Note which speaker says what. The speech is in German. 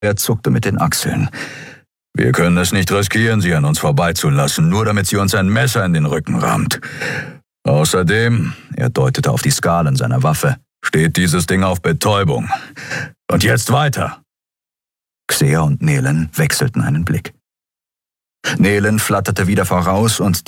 Speaker 1: Er zuckte mit den Achseln. »Wir können es nicht riskieren, sie an uns vorbeizulassen, nur damit sie uns ein Messer in den Rücken rammt. Außerdem«, er deutete auf die Skalen seiner Waffe, »steht dieses Ding auf Betäubung. Und jetzt weiter!« Xer und Nehlen wechselten einen Blick. Nehlen flatterte wieder voraus und